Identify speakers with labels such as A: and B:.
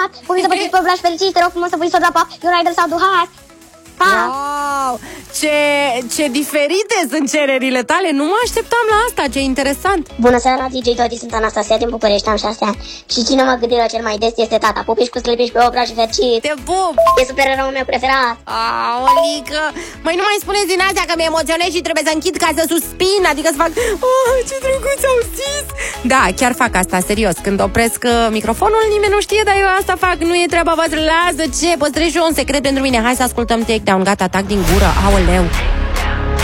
A: Pupii să păciți pe vlași fericiți, te rog frumos să pui soda pa, eu Rider sau Duhar.
B: Wow, ce diferite sunt cererile tale. Nu mă așteptam la asta, ce interesant.
A: Bună seara, DJ Toti, sunt Anastasia din București, am 6 ani. Și cine mă gândi la cel mai des este tata. Pupiși cu sclipiși pe obra și fericit.
B: Te pup!
A: E supereroul meu preferat.
B: Aolică! Măi, nu mai spuneți din astea că mi-emoționez și trebuie să închid ca să suspin. Adică să fac, ce drăguț au zis. Da, chiar fac asta, serios. Când opresc microfonul, nimeni nu știe, dar eu asta fac. Nu e treaba voastră, lasă, ce? Păstrez și eu un secret pentru mine. Hai să ascultăm Take Down, gata, tac din gură, aoleu.